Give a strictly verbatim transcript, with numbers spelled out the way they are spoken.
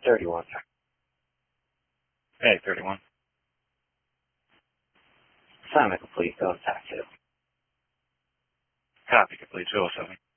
thirty-one, sir. Hey, thirty-one. Assignment complete. Go attack two. Copy complete. two oh seven.